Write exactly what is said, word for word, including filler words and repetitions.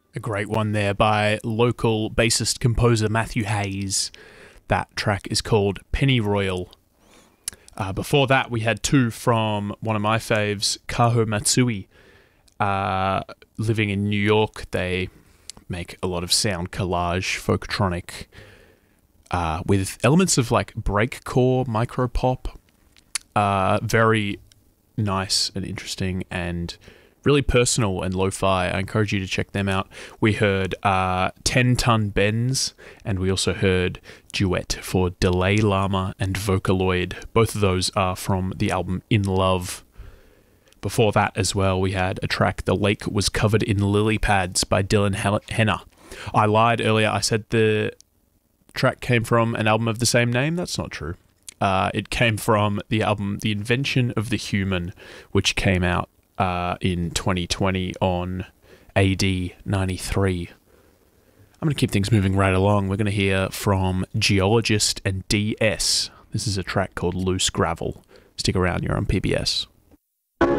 A great one there by local bassist composer Matthew Hayes. That track is called Pennyroyal. Uh, before that, we had two from one of my faves, Kaho Matsui. Uh, living in New York, they make a lot of sound collage, folktronic, uh, with elements of like breakcore, micropop. Uh, very nice and interesting and really personal and lo-fi. I encourage you to check them out. We heard uh, ten Ton Bends, and we also heard Duet for Delay Lama and Vocaloid. Both of those are from the album In Love. Before that as well, we had a track, The Lake Was Covered in Lily Pads by Dylan Henna. I lied earlier. I said the track came from an album of the same name. That's not true. Uh, it came from the album The Invention of the Human, which came out uh, in twenty twenty on A D ninety-three. I'm going to keep things moving right along. We're going to hear from Geologist and D S. This is a track called Loose Gravel. Stick around, you're on P B S.